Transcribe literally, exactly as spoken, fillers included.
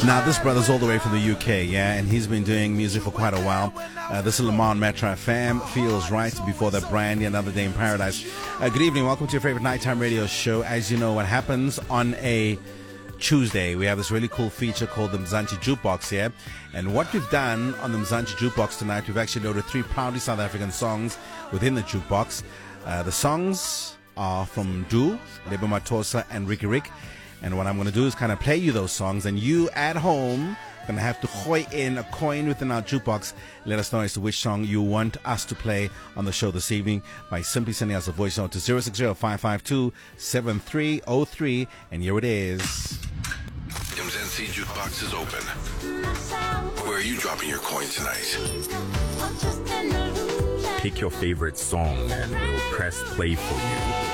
Now, this brother's all the way from the U K, yeah, and he's been doing music for quite a while. Uh, this is Lamar Metro F M, Feels Right. Before that, Brandy, Another Day in Paradise. Uh, good evening. Welcome to your favorite nighttime radio show. As you know, what happens on a Tuesday, we have this really cool feature called the Mzansi Jukebox here. And what we've done on the Mzansi Jukebox tonight, we've actually loaded three proudly South African songs within the jukebox. Uh, the songs are from Du, Lebo Matosa, and Ricky Rick. And what I'm going to do is kind of play you those songs, and you at home are going to have to hoy in a coin within our jukebox. Let us know as to which song you want us to play on the show this evening by simply sending us a voice note to zero six zero, five five two, seven three zero three. And here it is. Mzansi Jukebox is open. Where are you dropping your coin tonight? Pick your favorite song and we'll press play for you.